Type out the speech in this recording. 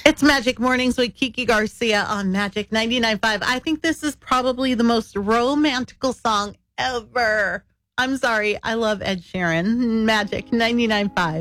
It's Magic Mornings with Kiki Garcia on Magic 99.5. I think this is probably the most romantical song ever. I'm sorry. I love Ed Sheeran. Magic 99.5.